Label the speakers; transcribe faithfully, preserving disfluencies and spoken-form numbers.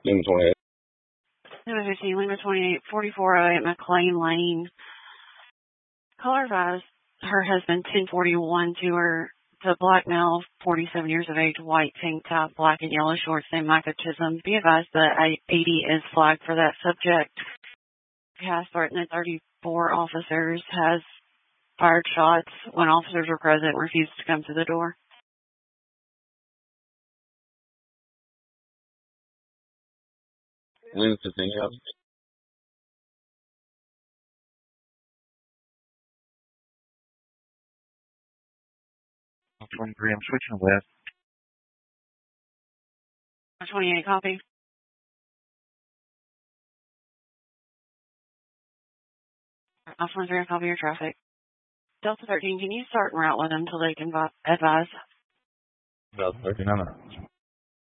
Speaker 1: Lima twenty-eight.
Speaker 2: Lima fifteen, Lima twenty-eight, forty-four oh eight McLean Lane. Caller advised her husband, ten forty-one, to her, to black male, forty-seven years of age, white tank top, black and yellow shorts, named Micah Chisholm. Be advised that eighty is flagged for that subject. Has threatened thirty-four officers, has fired shots when officers were present, refused to come to the door.
Speaker 1: Lima fifteen, yeah.
Speaker 3: twenty-three, I'm switching west.
Speaker 2: twenty-eight, copy. Alpha one three, copy your traffic. Delta thirteen, can you start en route with them until they can advise?
Speaker 1: Delta thirteen, I'm out.